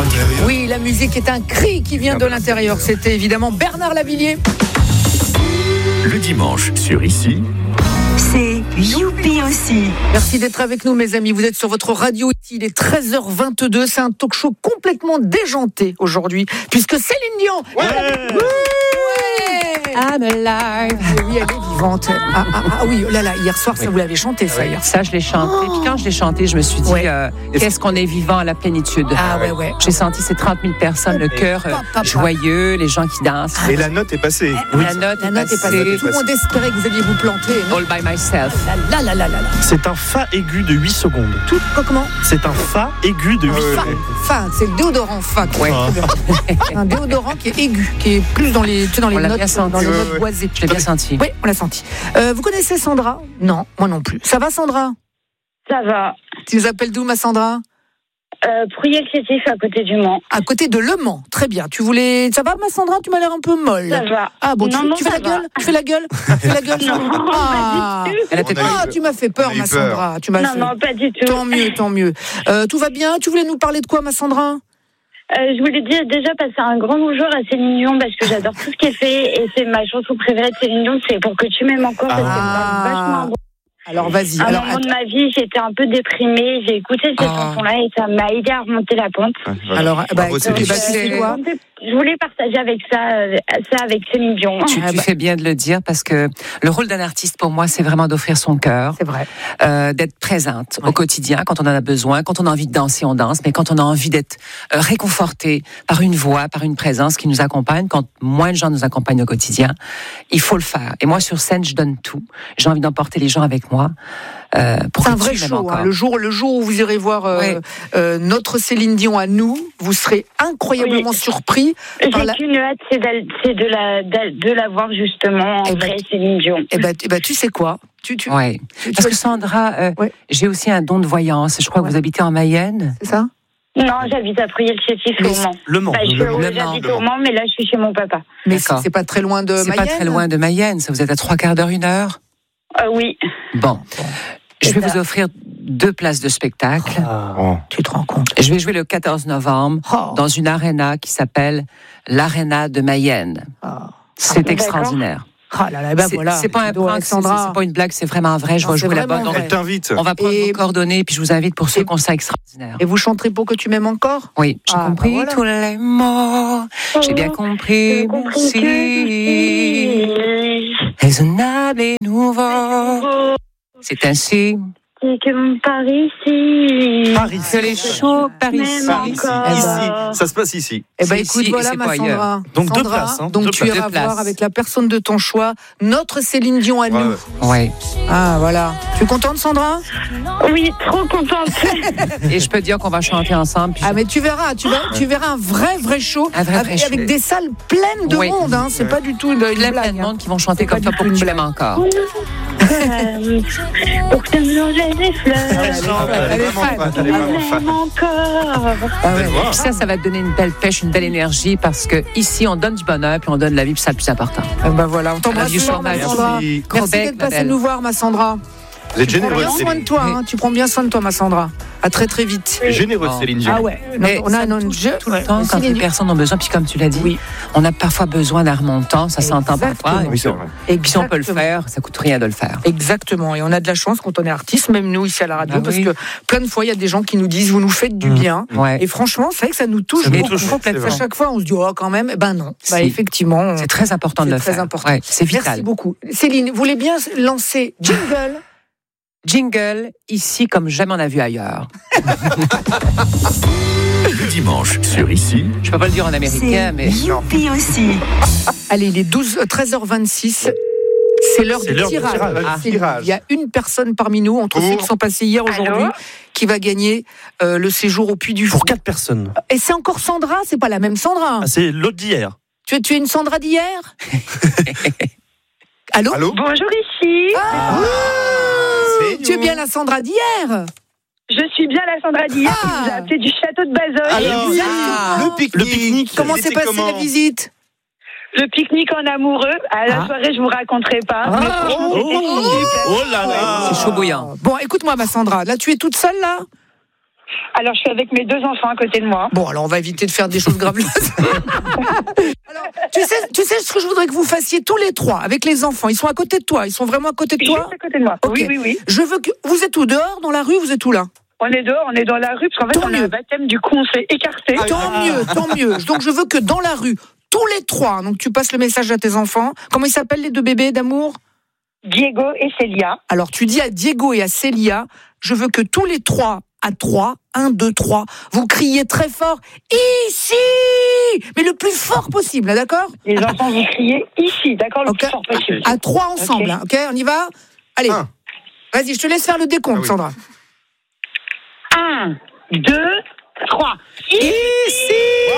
Oui, la musique est un cri qui vient de l'intérieur. C'était évidemment Bernard Lavilliers. Le dimanche sur Ici, c'est Youpi aussi. Merci d'être avec nous, mes amis. Vous êtes sur votre radio ici. Il est 13h22. C'est un talk show complètement déjanté aujourd'hui, puisque Céline Dion. Ouais. I'm alive. Oui, elle est vivante. Ah oui, oh là là, hier soir, ça vous l'avez chanté, ça, hier. Ça, je l'ai chanté. Puis quand je l'ai chanté, je me suis dit, qu'est-ce qu'on est vivant à la plénitude. Ah ouais. J'ai senti ces 30 000 personnes, le cœur joyeux, les gens qui dansent. Et la note est passée. La note est passée. Tout le monde espérait que vous alliez vous planter. Non? All by myself. Là. C'est un fa aigu de 8 secondes. Comment? C'est un fa aigu de 8 secondes. Fa, c'est le déodorant fa. Ouais. Un déodorant qui est aigu, qui est plus dans les notes, dans les notes boisées. Je l'ai bien senti. Oui, on l'a senti. Vous connaissez Sandra? Non, moi non plus. Ça va, Sandra? Ça va. Tu nous appelles d'où, ma Sandra? Prouillé-Chétif, à côté du Mans. À côté de Le Mans. Très bien. Ça va, ma Sandra? Tu m'as l'air un peu molle. Ça va. Ah bon, tu fais la gueule? Tu fais la gueule? Non, pas du tout. Elle a peut-être tu m'as fait peur, ma Sandra. Non, pas du tout. Tant mieux. Tout va bien? Tu voulais nous parler de quoi, ma Sandra? Je voulais déjà passer un grand bonjour à Céline Dion parce que j'adore tout ce qu'elle fait et c'est ma chanson préférée de Céline Dion, c'est Pour que tu m'aimes encore parce qu'elle parle vachement bon. Alors vas-y. À un moment de ma vie, j'étais un peu déprimée, j'ai écouté cette chanson-là et ça m'a aidé à remonter la pente. Alors, je voulais partager avec ça avec Céline Dion. Tu fais bien de le dire parce que le rôle d'un artiste pour moi, c'est vraiment d'offrir son cœur. C'est vrai. D'être présente au quotidien quand on en a besoin, quand on a envie de danser, on danse, mais quand on a envie d'être réconforté par une voix, par une présence qui nous accompagne, quand moins de gens nous accompagnent au quotidien, il faut le faire. Et moi, sur scène, je donne tout. J'ai envie d'emporter les gens avec moi. C'est un vrai show. Le jour où vous irez voir notre Céline Dion à nous, vous serez incroyablement surpris. J'ai qu'une hâte, c'est de la voir justement en vrai, Céline Dion. Tu sais quoi? Oui. Parce que Sandra, j'ai aussi un don de voyance. Je crois que vous habitez en Mayenne. C'est ça? Non, j'habite à Prouillé-le-Chétif au Mans. Le Mans. J'habite au Mans, mais là, je suis chez mon papa. Mais c'est pas très loin de Mayenne? C'est pas très loin de Mayenne. Ça, vous êtes à 3/4 d'heure, 1 heure? Oui. Bon. Je vais vous offrir 2 places de spectacle. Tu te rends compte? Je vais jouer le 14 novembre dans une aréna qui s'appelle l'Aréna de Mayenne. C'est extraordinaire. C'est pas un prank, c'est pas une blague, c'est vraiment vrai. Je vais jouer là-bas. Elle t'invite. On va prendre vos coordonnées, puis je vous invite pour ce concert extraordinaire. Et vous chanterez Pour que tu m'aimes encore? Oui, j'ai compris tous les mots. J'ai bien compris. Merci. Raisonnable et nouveau. C'est ainsi. C'est que par ici. Que les chauds par ici. Ça se passe ici. Écoute, voilà ma Sandra. Donc Sandra, 2 places. Donc tu iras voir avec la personne de ton choix notre Céline Dion à nous. Ouais. Ah voilà. Tu es contente, Sandra? Oui, trop contente. Et je peux te dire qu'on va chanter ensemble. Mais tu verras un vrai show avec des salles pleines de monde. Hein. C'est pas du tout une blague. De monde qui vont chanter comme toi Pour que tu m'aimes encore. Pour que tu me des fleurs. Elle est fan. Encore. Puis ça va te donner une belle pêche, une belle énergie parce que ici on donne du bonheur puis on donne la vie, puis c'est le plus important. Voilà, on t'embrasse fort, ma Sandra. Merci d'être passée nous voir, ma Sandra. Vous êtes généreuse, Céline. Tu prends bien soin de toi, ma Sandra. À très très vite. Généreuse, Céline Dion. Ah ouais. On a un jeu tout le temps quand les personnes ont besoin. Puis comme tu l'as dit, on a parfois besoin d'un remontant. Ça s'entend parfois. Oui, c'est vrai. Et puis si on peut le faire, ça coûte rien de le faire. Exactement. Et on a de la chance quand on est artiste, même nous ici à la radio, parce que plein de fois il y a des gens qui nous disent vous nous faites du bien. Et franchement, c'est vrai que ça nous touche beaucoup. À chaque fois, on se dit quand même. Non. Effectivement. C'est très important de le faire. C'est vital. Merci beaucoup. Céline, vous voulez bien lancer Jingle, ici comme jamais on a vu ailleurs. Le dimanche sur Ici. Je peux pas le dire en américain, mais... Youpi aussi. Allez, il est 13h26. C'est l'heure du tirage. Il y a une personne parmi nous, entre ceux qui sont passés hier, aujourd'hui, qui va gagner le séjour au Puy du Fou. Pour 4 personnes. Et c'est encore Sandra, c'est pas la même Sandra. C'est l'autre d'hier. Tu es une Sandra d'hier? Allô? Bonjour, ici. Tu es bien la Sandra d'hier? Je suis bien la Sandra d'hier qui vous a appelé du château de Bazoches. Le pique-nique. Comment s'est passée la visite? Le pique-nique en amoureux. À la soirée, je vous raconterai pas. Mais franchement, c'était super. Oh là là. C'est chaud bouillant. Bon, écoute-moi, ma Sandra. Là, tu es toute seule, là? Alors, je suis avec mes 2 enfants à côté de moi. Bon, alors on va éviter de faire des choses graveleuses. Alors, tu sais ce que je voudrais que vous fassiez tous les 3 avec les enfants. Ils sont à côté de toi. Ils sont vraiment à côté de toi. Juste à côté de moi. Okay. Oui. Je veux que vous êtes où, dehors, dans la rue, vous êtes où là? On est dehors, on est dans la rue parce qu'en fait, on a un baptême, du coup, on s'est écarté. Tant mieux. Donc je veux que dans la rue, tous les 3. Donc tu passes le message à tes enfants. Comment ils s'appellent les 2 bébés d'amour? Diego et Célia. Alors tu dis à Diego et à Célia, je veux que tous les 3 à 3, 1, 2, 3, vous criez très fort ici, mais le plus fort possible, d'accord? Les enfants, vous criez ici, d'accord, le plus fort possible. À 3 ensemble, ok, on y va? Allez, vas-y, je te laisse faire le décompte, Sandra. 1, 2, 3. Ici.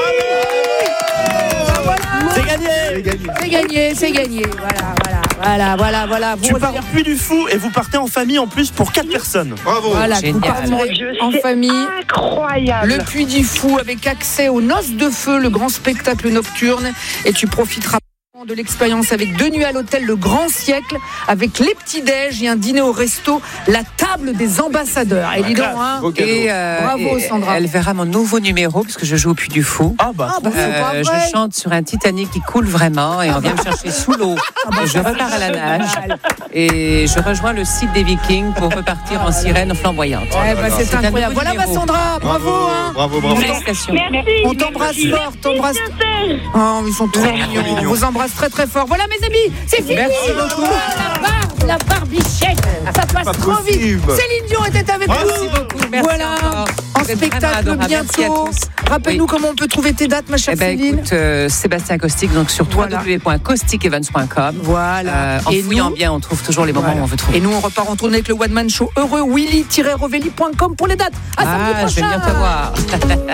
C'est gagné. Voilà. Tu pars au Puy du Fou et vous partez en famille en plus pour 4 personnes. Bravo. Voilà, vous partez en famille. Incroyable. Le Puy du Fou avec accès aux Noces de Feu, le grand spectacle nocturne, et tu profiteras de l'expérience avec 2 nuits à l'hôtel Le Grand Siècle, avec les petits-déj et un dîner au resto, la table des ambassadeurs. Et dis donc, bravo Sandra. Elle verra mon nouveau numéro parce que je joue au Puy du Fou. Je chante sur un Titanic qui coule vraiment et on vient me chercher sous l'eau. Je repars à la nage et je rejoins le site des Vikings pour repartir en sirène flamboyante. C'est incroyable. Voilà Sandra, bravo. Bravo. Félicitations. Merci. On t'embrasse fort, Oh, ils sont trop mignons. On vous embrasse très très fort. Voilà mes amis, c'est fini. Merci beaucoup. La barbichette, ça passe trop vite. Céline Dion était avec nous. Merci beaucoup. Merci voilà, encore. en spectacle bientôt. Rappelle-nous comment on peut trouver tes dates, ma chère Céline. Écoute, Sébastien Caustic, donc sur www.causticevents.com. Voilà. En fouillant bien, on trouve toujours les moments où on veut trouver. Et nous, on repart en tournée avec le One Man Show heureux, Willy-Rovelli.com pour les dates. À samedi prochain. Je vais venir te voir.